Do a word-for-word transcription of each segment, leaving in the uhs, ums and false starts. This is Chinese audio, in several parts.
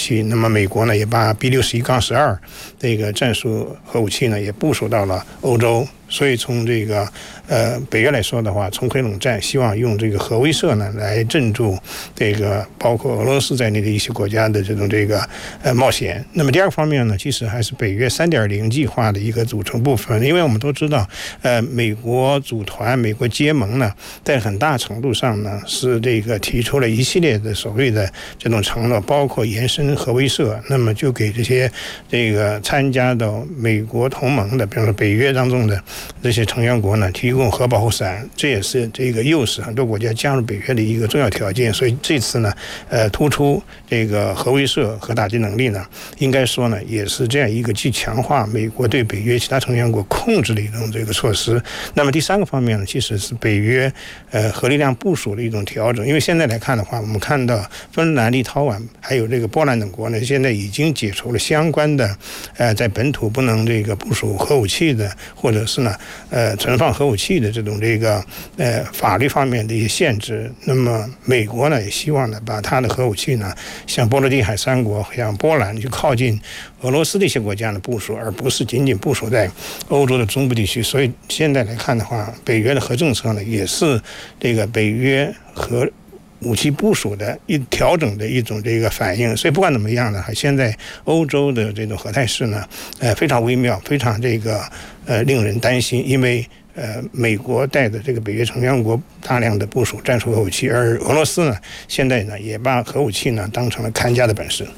器。那么美国呢也把 B 六十一杠十二这个战术核武器呢也部署到了欧洲。所以从这个呃北约来说的话，从核冷战希望用这个核威慑呢来镇住这个包括俄罗斯在内的一些国家的这种这个呃冒险。那么第二个方面呢，其实还是北约 三点零 计划的一个组成部分。因为我们都知道，呃美国组团、美国结盟呢，在很大程度上呢是这个提出了一系列的所谓的这种承诺，包括延伸核威慑，那么就给这些这个参加到美国同盟的，比如说北约当中的这些成员国呢，提供核保护伞，这也是这个诱使很多国家加入北约的一个重要条件。所以这次呢，呃，突出这个核威慑、核打击能力呢，应该说呢，也是这样一个既强化美国对北约其他成员国控制的一种这个措施。那么第三个方面呢，其实是北约呃核力量部署的一种调整。因为现在来看的话，我们看到芬兰、立陶宛还有这个波兰等国呢，现在已经解除了相关的呃在本土不能这个部署核武器的，或者是呢呃存放核武器的这种这个呃法律方面的一些限制。那么美国呢也希望呢把它的核武器呢向波罗的海三国、像波兰去靠近俄罗斯的一些国家的部署，而不是仅仅部署在欧洲的中部地区。所以现在来看的话，北约的核政策呢也是这个北约核武器部署的一调整的一种这个反应。所以不管怎么样呢，现在欧洲的这种核态势呢，呃非常微妙，非常这个呃令人担心。因为呃美国带的这个北约成员国大量的部署战术核武器，而俄罗斯呢现在呢也把核武器呢当成了看家的本事。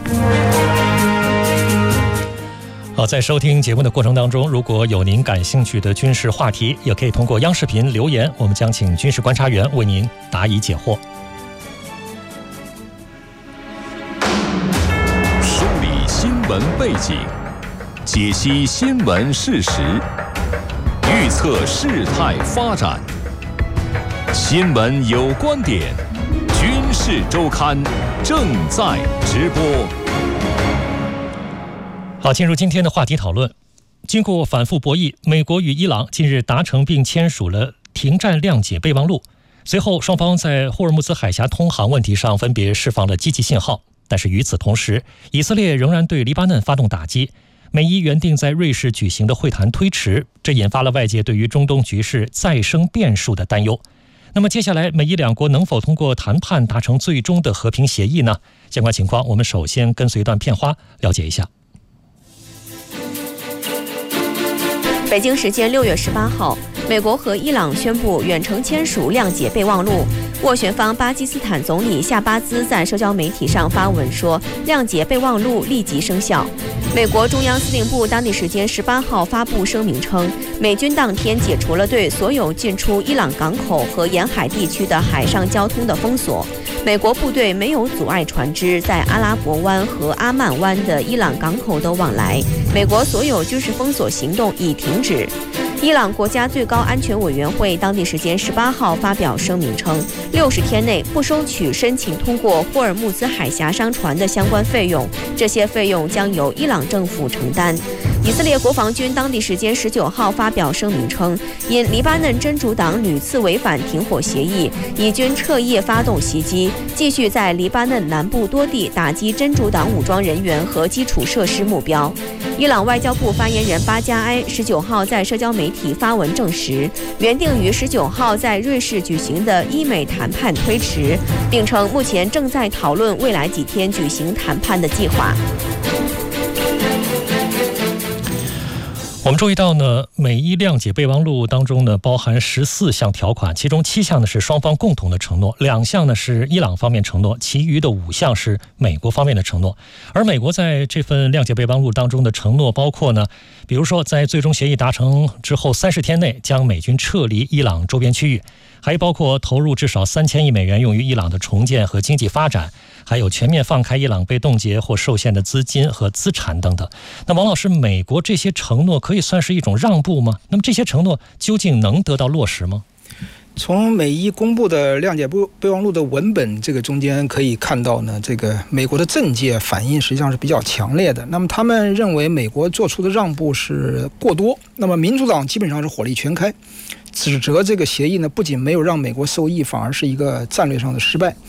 好，在收听节目的过程当中，如果有您感兴趣的军事话题，也可以通过央视频留言，我们将请军事观察员为您答疑解惑。 梳理新闻背景，解析新闻事实，预测事态发展。新闻有观点，军事周刊正在直播。 好，进入今天的话题讨论。经过反复博弈，美国与伊朗近日达成并签署了停战谅解备忘录。随后，双方在霍尔木兹海峡通航问题上分别释放了积极信号。但是与此同时，以色列仍然对黎巴嫩发动打击，美伊原定在瑞士举行的会谈推迟，这引发了外界对于中东局势再生变数的担忧。那么接下来，美伊两国能否通过谈判达成最终的和平协议呢？相关情况，我们首先跟随一段片花了解一下。 北京时间六月十八号，美国和伊朗宣布远程签署谅解备忘录。斡旋方巴基斯坦总理夏巴兹在社交媒体上发文说，谅解备忘录立即生效。美国中央司令部当地时间十八号发布声明称，美军当天解除了对所有进出伊朗港口和沿海地区的海上交通的封锁。美国部队没有阻碍船只在阿拉伯湾和阿曼湾的伊朗港口的往来。美国所有军事封锁行动已停止。伊朗国家最高安全委员会当地时间十八号发表声明称，六十天内不收取申请通过霍尔木兹海峡商船的相关费用，这些费用将由伊朗政府承担。以色列国防军当地时间十九号发表声明称，因黎巴嫩真主党屡次违反停火协议，以军彻夜发动袭击，继续在黎巴嫩南部多地打击真主党武装人员和基础设施目标。伊朗外交部发言人巴加埃十九号在社交媒体发文证实，原定于十九号在瑞士举行的伊美谈判推迟，并称目前正在讨论未来几天举行谈判的计划。 我们注意到呢，美伊谅解备忘录当中呢包含十四项条款，其中七项呢是双方共同的承诺，两项呢是伊朗方面承诺，其余的五项是美国方面的承诺。而美国在这份谅解备忘录当中的承诺包括呢，比如说在最终协议达成之后三十天内将美军撤离伊朗周边区域，还包括投入至少三千亿美元用于伊朗的重建和经济发展，还有全面放开伊朗被冻结或受限的资金和资产等等。那王老师，美国这些承诺可以算是一种让步吗？那么这些承诺究竟能得到落实吗？ 从美伊公布的谅解备忘录的文本这个中间可以看到呢，这个美国的政界反应实际上是比较强烈的。那么他们认为美国做出的让步是过多，那么民主党基本上是火力全开，指责这个协议呢不仅没有让美国受益，反而是一个战略上的失败。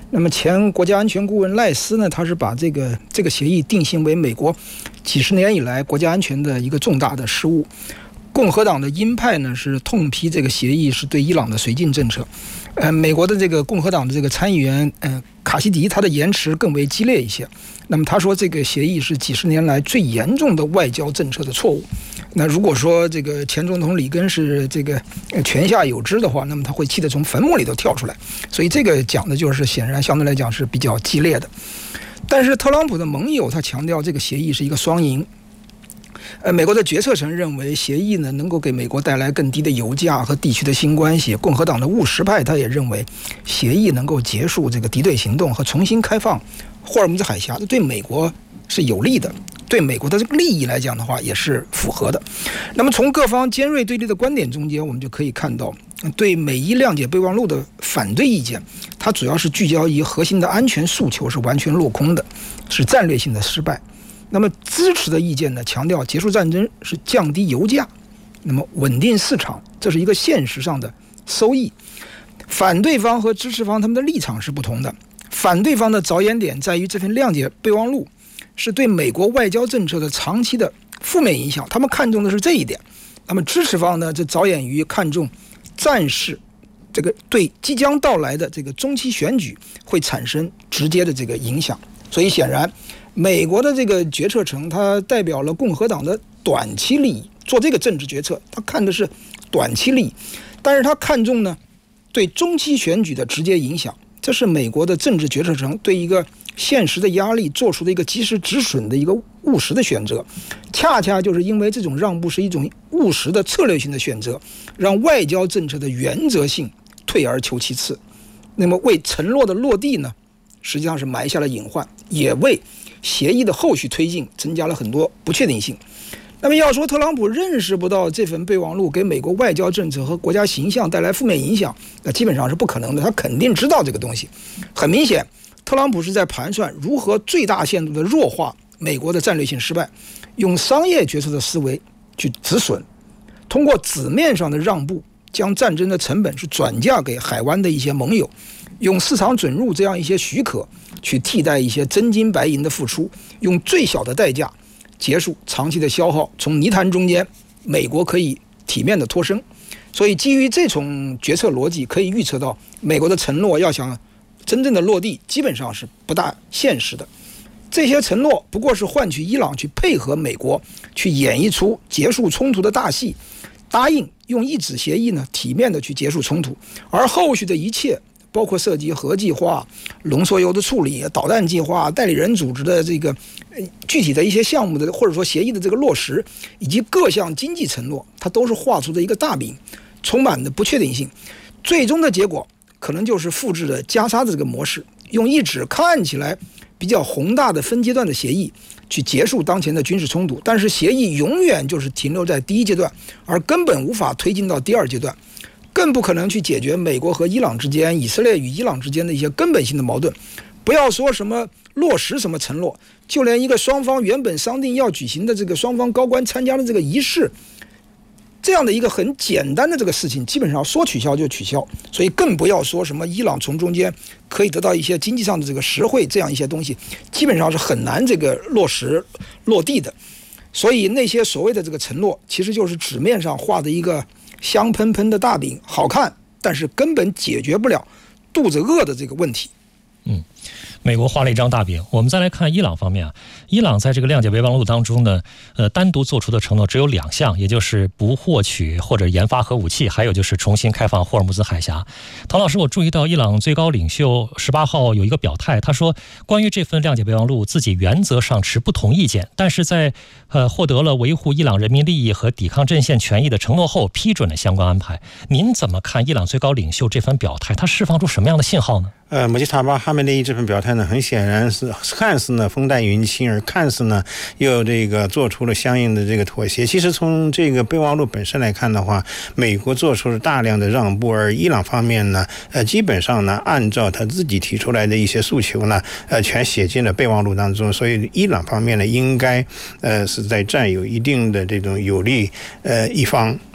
那么前国家安全顾问赖斯呢，他是把这个这个协议定性为美国几十年以来国家安全的一个重大的失误。共和党的鹰派呢是痛批这个协议是对伊朗的绥靖政策。呃，美国的这个共和党的这个参议员，呃，卡西迪，他的言辞更为激烈一些。那么他说，这个协议是几十年来最严重的外交政策的错误。那如果说这个前总统里根是这个泉下有知的话，那么他会气得从坟墓里头跳出来。所以这个讲的就是显然相对来讲是比较激烈的。但是特朗普的盟友他强调这个协议是一个双赢。呃，美国的决策层认为协议呢能够给美国带来更低的油价和地区的新关系。共和党的务实派他也认为协议能够结束这个敌对行动和重新开放霍尔木兹海峡，对美国是有利的，对美国的这个利益来讲的话也是符合的。那么从各方尖锐对立的观点中间，我们就可以看到，对美伊谅解备忘录的反对意见，它主要是聚焦于核心的安全诉求是完全落空的，是战略性的失败。那么支持的意见呢，强调结束战争是降低油价，那么稳定市场，这是一个现实上的收益。反对方和支持方他们的立场是不同的。反对方的着眼点在于这份谅解备忘录是对美国外交政策的长期的负面影响，他们看重的是这一点。那么支持方呢，就着眼于看重战事这个对即将到来的这个中期选举会产生直接的这个影响。所以显然美国的这个决策层它代表了共和党的短期利益，做这个政治决策他看的是短期利益，但是他看重呢对中期选举的直接影响，这是美国的政治决策层对一个现实的压力做出的一个及时止损的一个务实的选择。恰恰就是因为这种让步是一种务实的策略性的选择，让外交政策的原则性退而求其次，那么为承诺的落地呢实际上是埋下了隐患，也为协议的后续推进增加了很多不确定性。那么要说特朗普认识不到这份备忘录给美国外交政策和国家形象带来负面影响，那基本上是不可能的，他肯定知道这个东西。很明显，特朗普是在盘算如何最大限度的弱化美国的战略性失败，用商业决策的思维去止损，通过纸面上的让步将战争的成本是转嫁给海湾的一些盟友，用市场准入这样一些许可去替代一些真金白银的付出，用最小的代价结束长期的消耗，从泥潭中间美国可以体面的脱身。所以基于这种决策逻辑，可以预测到美国的承诺要想真正的落地基本上是不大现实的。这些承诺不过是换取伊朗去配合美国去演绎出结束冲突的大戏，答应用一纸协议呢体面的去结束冲突，而后续的一切包括涉及核计划、浓缩铀的处理、导弹计划、代理人组织的这个具体的一些项目的或者说协议的这个落实，以及各项经济承诺，它都是画出的一个大饼，充满的不确定性。最终的结果可能就是复制了加沙的这个模式，用一纸看起来比较宏大的分阶段的协议去结束当前的军事冲突，但是协议永远就是停留在第一阶段，而根本无法推进到第二阶段，更不可能去解决美国和伊朗之间、以色列与伊朗之间的一些根本性的矛盾。不要说什么落实什么承诺，就连一个双方原本商定要举行的这个双方高官参加的这个仪式，这样的一个很简单的这个事情，基本上说取消就取消。所以更不要说什么伊朗从中间可以得到一些经济上的这个实惠，这样一些东西基本上是很难这个落实落地的。所以那些所谓的这个承诺，其实就是纸面上画的一个香喷喷的大饼，好看，但是根本解决不了肚子饿的这个问题。 嗯，美国画了一张大饼。我们再来看伊朗方面啊，伊朗在这个谅解备忘录当中呢，呃，单独做出的承诺只有两项，也就是不获取或者研发核武器，还有就是重新开放霍尔木兹海峡。唐老师，我注意到伊朗最高领袖十八号有一个表态，他说关于这份谅解备忘录，自己原则上持不同意见，但是在呃获得了维护伊朗人民利益和抵抗阵线权益的承诺后，批准了相关安排。您怎么看伊朗最高领袖这番表态？他释放出什么样的信号呢？ 呃，穆吉塔巴哈梅内伊这份表态呢，很显然是看似呢风淡云轻，而看似呢又这个做出了相应的这个妥协。其实从这个备忘录本身来看的话，美国做出了大量的让步，而伊朗方面呢，呃，基本上呢按照他自己提出来的一些诉求呢，呃，全写进了备忘录当中。所以伊朗方面呢，应该呃是在占有一定的这种有利呃一方。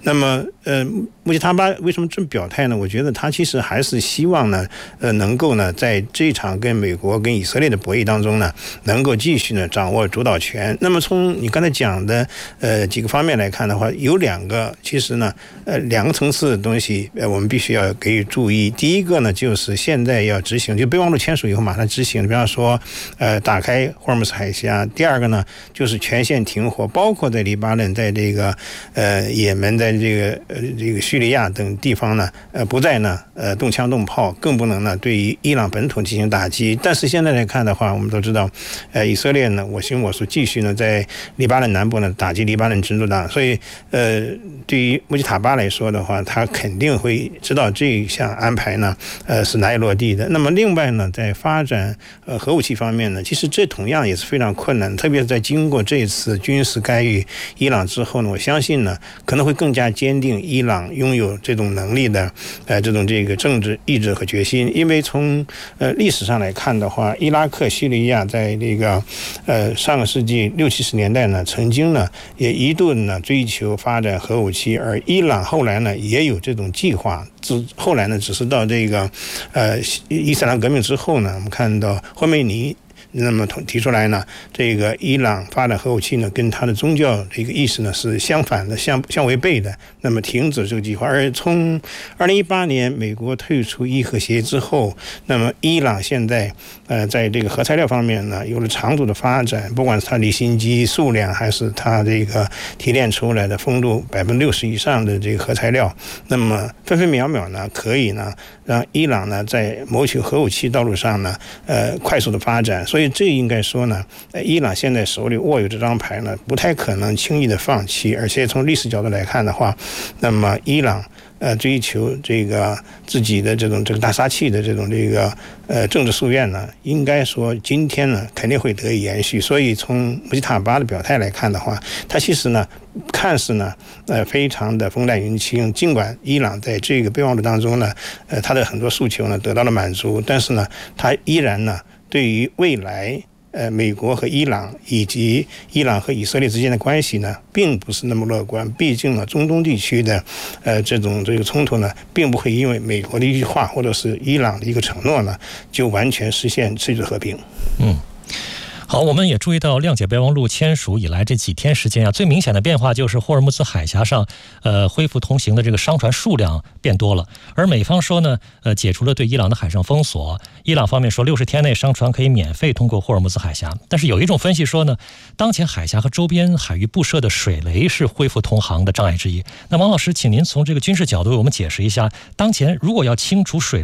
那么，呃，穆吉塔巴为什么这么表态呢？我觉得他其实还是希望呢，呃，能够呢，在这场跟美国跟以色列的博弈当中呢，能够继续呢掌握主导权。那么从你刚才讲的呃几个方面来看的话，有两个其实呢，呃，两个层次的东西，呃，我们必须要给予注意。第一个呢，就是现在要执行，就备忘录签署以后马上执行，比方说，呃，打开霍尔木兹海峡。第二个呢，就是全线停火，包括在黎巴嫩，在这个呃也门，在这个呃这个叙利亚等地方呢，呃不再呢呃动枪动炮，更不能呢对于伊朗本土进行打击。但是现在来看的话，我们都知道，呃以色列呢我行我素，继续呢在黎巴嫩南部呢打击黎巴嫩真主党，所以呃对于穆吉塔巴来说的话，他肯定会知道这一项安排呢呃是难以落地的。那么另外呢，在发展呃核武器方面呢，其实这同样也是非常困难，特别是在经过这次军事干预伊朗之后呢，我相信呢可能会更加坚定伊朗拥有这种能力的呃这种这个政治意志和决心。因为从呃历史上来看的话，伊拉克、叙利亚在这个呃上个世纪六七十年代呢，曾经呢也一度呢追求发展核武器，而伊朗后来呢也有这种计划。之后来呢，只是到这个呃伊斯兰革命之后呢，我们看到霍梅尼那么提出来呢，这个伊朗发展核武器呢，跟他的宗教这个意识呢是相反的、相相违背的。那么停止这个计划。而从二零一八年美国退出伊核协议之后，那么伊朗现在呃在这个核材料方面呢，有了长足的发展，不管是它离心机数量，还是它这个提炼出来的丰度百分之六十以上的这个核材料，那么分分秒秒呢，可以呢让伊朗呢在谋取核武器道路上呢，呃快速的发展。所以这应该说呢，伊朗现在手里握有这张牌呢，不太可能轻易的放弃。而且从历史角度来看的话，那么伊朗呃追求这个自己的这种这个大杀器的这种这个呃政治夙愿呢，应该说今天呢肯定会得以延续。所以从穆吉塔巴的表态来看的话，他其实呢看似呢呃非常的风淡云轻，尽管伊朗在这个备忘录当中呢，呃他的很多诉求呢得到了满足，但是呢他依然呢对于未来呃美国和伊朗以及伊朗和以色列之间的关系呢，并不是那么乐观。毕竟呢，中东地区的呃这种这个冲突呢，并不会因为美国的一句话或者是伊朗的一个承诺呢，就完全实现世界和平。 嗯。好，我们也注意到谅解备忘录签署以来这几天时间啊，最明显的变化就是霍尔木兹海峡上，呃，恢复通行的这个商船数量变多了。而美方说呢，呃，解除了对伊朗的海上封锁。伊朗方面说，六十天内商船可以免费通过霍尔木兹海峡。但是有一种分析说呢，当前海峡和周边海域布设的水雷是恢复通航的障碍之一。那王老师，请您从这个军事角度为我们解释一下，当前如果要清除水雷